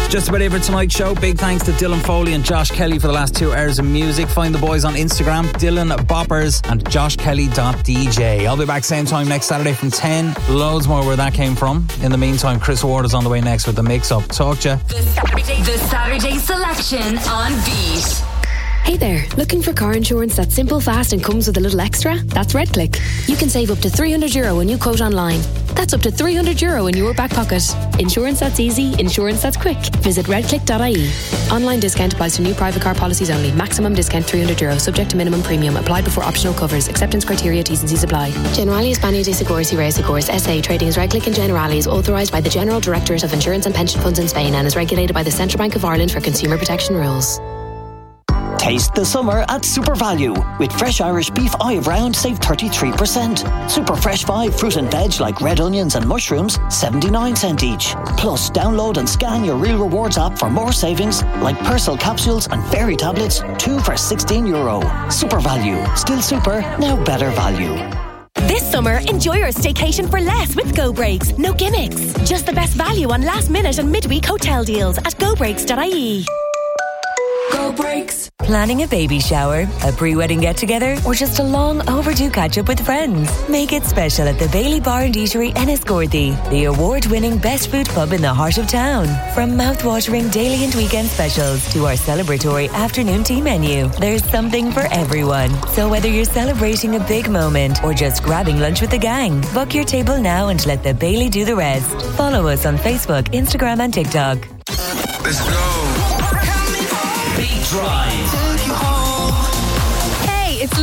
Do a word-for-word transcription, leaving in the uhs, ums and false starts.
Just about it for tonight's show. Big thanks to Dylan Foley and Josh Kelly for the last two hours of music. Find the boys on Instagram, Dylan Boppers and josh kelly dot d j. I'll be back same time next Saturday from ten. Loads more where that came from. In the meantime, Chris Ward is on the way next with the mix-up. Talk to you. The Saturday, the Saturday selection on Beat. Hey there, looking for car insurance that's simple, fast and comes with a little extra? That's RedClick. You can save up to three hundred euro when you quote online. That's up to three hundred euro in your back pocket. Insurance that's easy, insurance that's quick. Visit red click dot i e. Online discount applies to new private car policies only. Maximum discount three hundred euro, subject to minimum premium. Applied before optional covers. Acceptance criteria, T's and C's apply. Generali Espana de Seguros y Reasegurs S A trading as RedClick and Generali is authorised by the General Directorate of Insurance and Pension Funds in Spain and is regulated by the Central Bank of Ireland for consumer protection rules. Taste the summer at Super Value. With fresh Irish beef Eye Round, save thirty-three percent. Super Fresh five fruit and veg like red onions and mushrooms, seventy-nine cent each. Plus, download and scan your Real Rewards app for more savings like Persil capsules and fairy tablets, two for sixteen euro. Super Value. Still super, now better value. This summer, enjoy your staycation for less with Go Breaks. No gimmicks. Just the best value on last minute and midweek hotel deals at go breaks dot i e. Go Breaks. Planning a baby shower, a pre-wedding get-together, or just a long overdue catch-up with friends? Make it special at the Bailey Bar and Eatery Enniscorthy, the award-winning best food pub in the heart of town. From mouth-watering daily and weekend specials to our celebratory afternoon tea menu, there's something for everyone. So whether you're celebrating a big moment or just grabbing lunch with the gang, book your table now and let the Bailey do the rest. Follow us on Facebook, Instagram and TikTok. Let's go. Beat Drive.